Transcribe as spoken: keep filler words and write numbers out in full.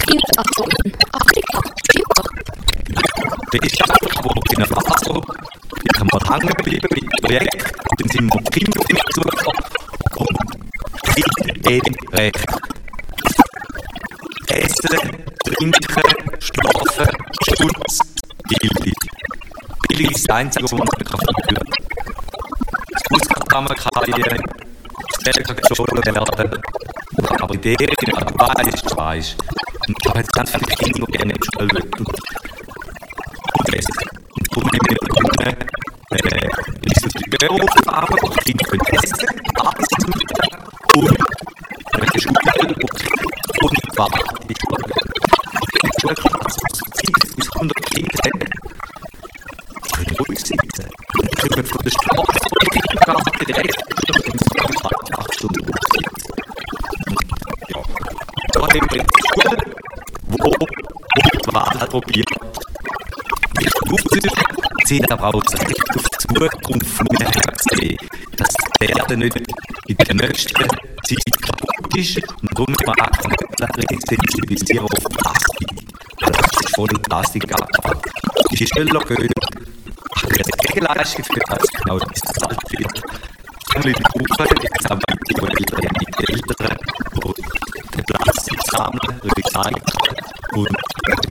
Kindergarten, Afrika, Skifahren. Das ist einfach, wo in der Phase, ich kann mal hängen bleiben mit dem Projekt, dann sind wir die Kinder auf mich zugekommen und Kinder recht. Essen, Trinken, Schlafen, Schutz, Bildung. Bildung ist das Einzige, was man verführen kann. Das Haus kann man karrieren, das Zelt kann geschoben werden, aber in der Regel, du weißt, du weißt. Und da hat es ganz viele Kinder, die gerne in die Schule schauen. Und lesen. Und darum haben wir begonnen, äh, die Büroaufgaben, die die Kinder können essen, alles und äh, die Schule und warten. Die Schule. Die Schulklasse, zwanzig bis hundert Kinder haben, können ruhig sitzen. Und können von der Straße von der Kindergarten direkt ins acht Stunden ruhig sitzen. Ja. Da haben wir die Schule, wo die Wahl probiert. Sie sind aber auch recht auf die Zukunft vorhergesehen, dass die Erde nicht in der nächsten Zeit kaputt ist und darum machen wir Sensibilisierung auf Plastik. Das ist voll in Plastik abgefallen. Die Schüler gehen eine Gegenleistung für das genau das Zeit wird. Dann in die Gruppe, jetzt haben wir die Eltern, die Eltern, die den Plastik sammeln, recyceln und